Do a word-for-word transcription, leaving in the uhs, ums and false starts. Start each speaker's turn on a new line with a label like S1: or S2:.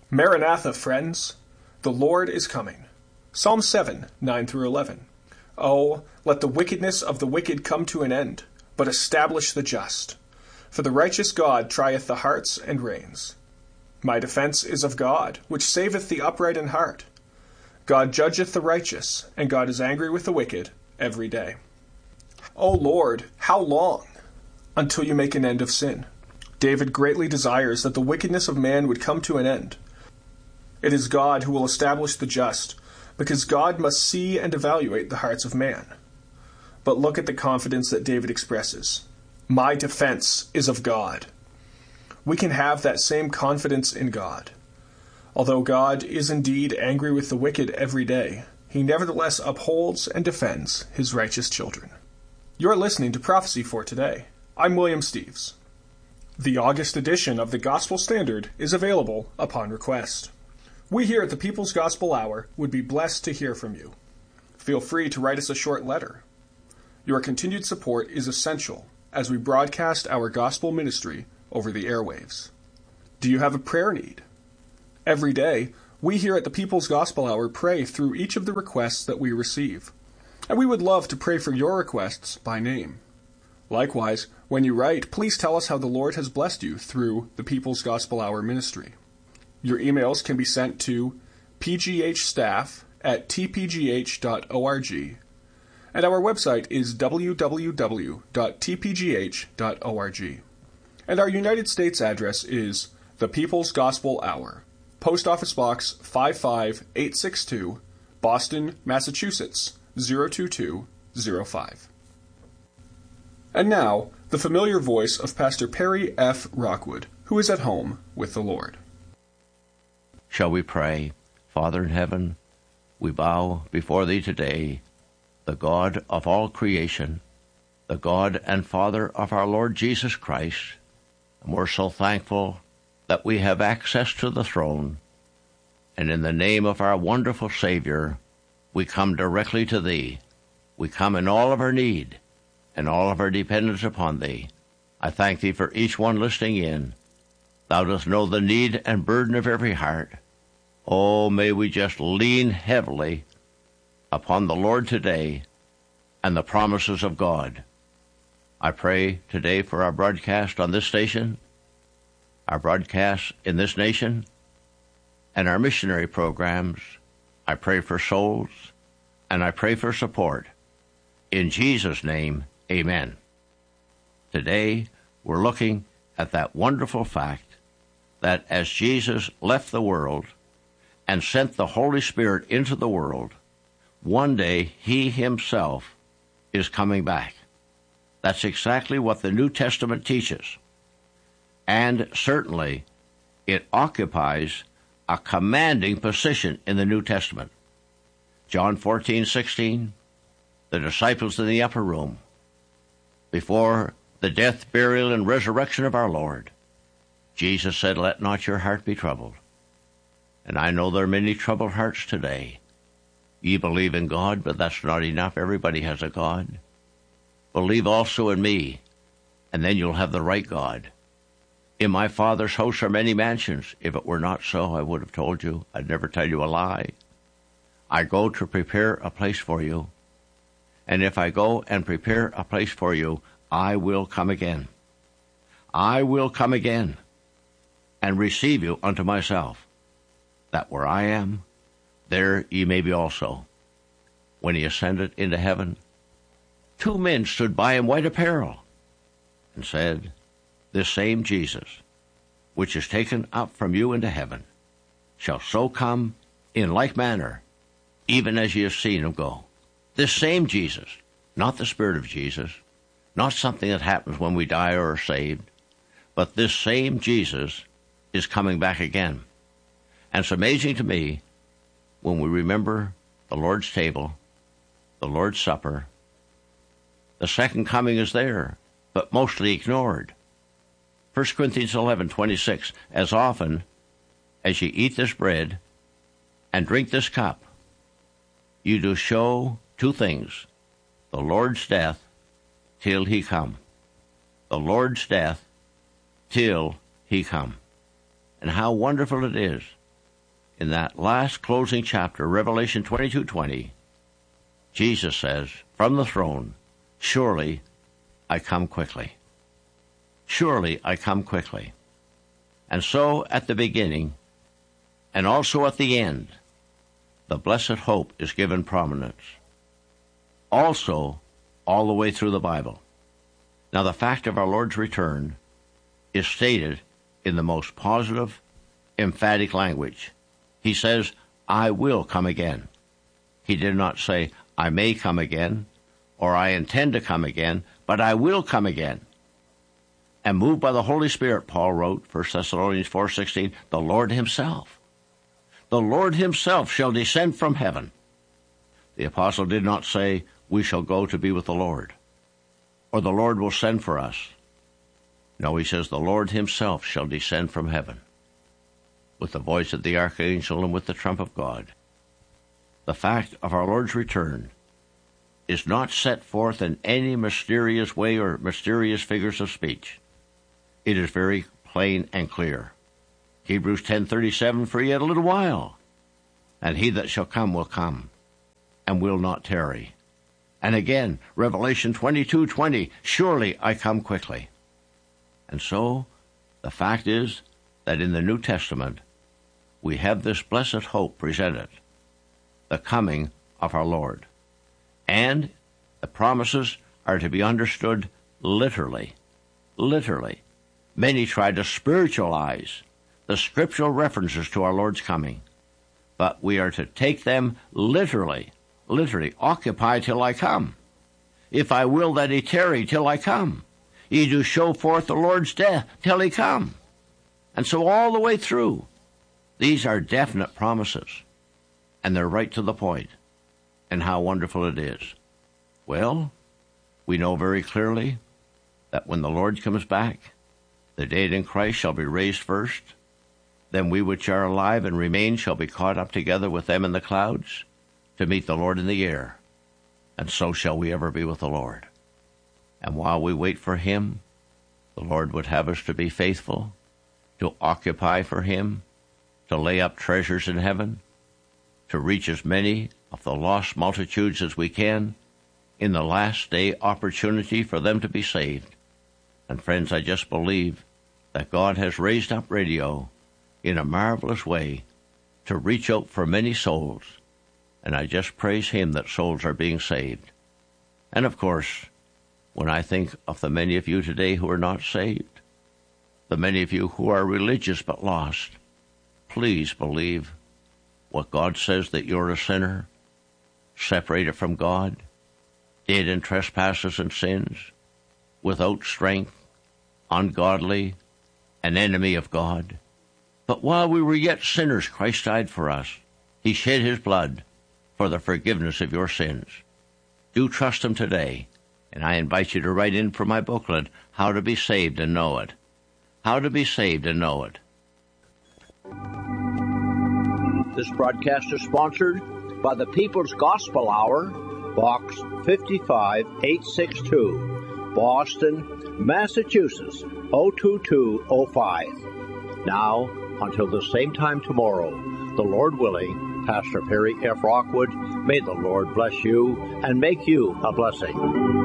S1: Maranatha, friends! The Lord is coming. Psalm seven, nine through eleven. Oh, let the wickedness of the wicked come to an end, but establish the just. For the righteous God trieth the hearts and reins. My defense is of God, which saveth the upright in heart. God judgeth the righteous, and God is angry with the wicked every day. O Lord, how long? Until you make an end of sin. David greatly desires that the wickedness of man would come to an end. It is God who will establish the just, because God must see and evaluate the hearts of man. But look at the confidence that David expresses. My defense is of God. We can have that same confidence in God. Although God is indeed angry with the wicked every day, he nevertheless upholds and defends his righteous children. You're listening to Prophecy for Today. I'm William Steves. The August edition of the Gospel Standard is available upon request. We here at the People's Gospel Hour would be blessed to hear from you. Feel free to write us a short letter. Your continued support is essential as we broadcast our gospel ministry over the airwaves. Do you have a prayer need? Every day, we here at the People's Gospel Hour pray through each of the requests that we receive, and we would love to pray for your requests by name. Likewise, when you write, please tell us how the Lord has blessed you through the People's Gospel Hour ministry. Your emails can be sent to p g h staff at t p g h dot org, and our website is w w w dot t p g h dot org. And our United States address is The People's Gospel Hour, Post Office Box five five eight six two, Boston, Massachusetts, zero two two zero five. And now, the familiar voice of Pastor Perry F. Rockwood, who is at home with the Lord.
S2: Shall we pray? Father in heaven, we bow before thee today, the God of all creation, the God and Father of our Lord Jesus Christ, and we're so thankful that we have access to the throne, and in the name of our wonderful Savior, we come directly to thee. We come in all of our need and all of our dependence upon thee. I thank thee for each one listening in. Thou dost know the need and burden of every heart. Oh, may we just lean heavily upon the Lord today and the promises of God. I pray today for our broadcast on this station, our broadcast in this nation, and our missionary programs. I pray for souls, and I pray for support. In Jesus' name, amen. Today, we're looking at that wonderful fact that as Jesus left the world and sent the Holy Spirit into the world, one day he himself is coming back. That's exactly what the New Testament teaches. And certainly, it occupies a commanding position in the New Testament. John fourteen sixteen, the disciples in the upper room, before the death, burial, and resurrection of our Lord, Jesus said, "Let not your heart be troubled." And I know there are many troubled hearts today. You believe in God, but that's not enough. Everybody has a God. Believe also in me, and then you'll have the right God. In my Father's house are many mansions. If it were not so, I would have told you. I'd never tell you a lie. I go to prepare a place for you. And if I go and prepare a place for you, I will come again. I will come again and receive you unto myself, that where I am, there ye may be also. When he ascended into heaven, two men stood by in white apparel and said, "This same Jesus, which is taken up from you into heaven, shall so come in like manner, even as ye have seen him go." This same Jesus, not the Spirit of Jesus, not something that happens when we die or are saved, but this same Jesus is coming back again. And it's amazing to me when we remember the Lord's table, the Lord's Supper. The second coming is there, but mostly ignored. First Corinthians eleven twenty-six, as often as ye eat this bread and drink this cup, you do show two things: the Lord's death till he come. The Lord's death till he come. And how wonderful it is in that last closing chapter, Revelation twenty-two twenty, Jesus says, from the throne, surely I come quickly. Surely I come quickly. And so at the beginning, and also at the end, the blessed hope is given prominence. Also, all the way through the Bible. Now, the fact of our Lord's return is stated in the most positive, emphatic language. He says, I will come again. He did not say, I may come again, or I intend to come again, but I will come again. And moved by the Holy Spirit, Paul wrote, First Thessalonians four sixteen, the Lord himself. The Lord himself shall descend from heaven. The apostle did not say, we shall go to be with the Lord, or the Lord will send for us. No, he says, the Lord himself shall descend from heaven, with the voice of the archangel and with the trump of God. The fact of our Lord's return is not set forth in any mysterious way or mysterious figures of speech. It is very plain and clear. Hebrews ten thirty-seven, for yet a little while, and he that shall come will come, and will not tarry. And again, Revelation twenty-two twenty, surely I come quickly. And so, the fact is that in the New Testament, we have this blessed hope presented, the coming of our Lord. And the promises are to be understood literally. Literally. Many try to spiritualize the scriptural references to our Lord's coming, but we are to take them literally. Literally, occupy till I come. If I will that he tarry till I come. Ye do show forth the Lord's death till he come. And so all the way through, these are definite promises, and they're right to the point. And how wonderful it is. Well, we know very clearly that when the Lord comes back, the dead in Christ shall be raised first. Then we which are alive and remain shall be caught up together with them in the clouds to meet the Lord in the air. And so shall we ever be with the Lord. And while we wait for him, the Lord would have us to be faithful, to occupy for him, to lay up treasures in heaven, to reach as many of the lost multitudes as we can in the last day opportunity for them to be saved. And friends, I just believe that God has raised up radio in a marvelous way to reach out for many souls. And I just praise him that souls are being saved. And of course, when I think of the many of you today who are not saved, the many of you who are religious but lost, please believe what God says, that you're a sinner, separated from God, dead in trespasses and sins, without strength, ungodly, an enemy of God. But while we were yet sinners, Christ died for us. He shed his blood for the forgiveness of your sins. Do trust him today, and I invite you to write in for my booklet, How to Be Saved and Know It. How to Be Saved and Know It.
S3: This broadcast is sponsored by the People's Gospel Hour, Box fifty-five eight sixty-two, Boston, Massachusetts, oh two two oh five. Now, until the same time tomorrow, the Lord willing, Pastor Perry F. Rockwood, may the Lord bless you and make you a blessing.